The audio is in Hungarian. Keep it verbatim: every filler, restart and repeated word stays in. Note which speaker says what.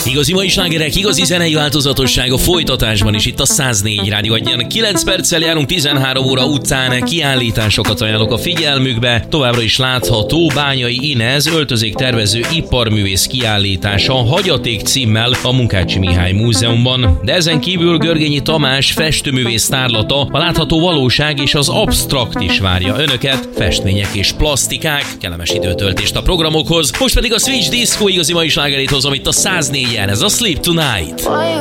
Speaker 1: Igazi mai slágerek, igazi zenei változatosság a folytatásban is itt a száz négy Rádió Egyen. kilenc perccel járunk tizenhárom óra után, kiállításokat ajánlok a figyelmükbe. Továbbra is látható Bányai Inez öltözéktervező iparművész kiállítása Hagyaték címmel a Munkácsi Mihály Múzeumban. De ezen kívül Görgényi Tamás festőművész tárlata, a látható valóság és az absztrakt is várja önöket, festmények és plasztikák, kellemes időtöltést a programokhoz. Most pedig a Switch Disco igazi mai slágerét hozom itt a száz négyen, ez a Sleep Tonight.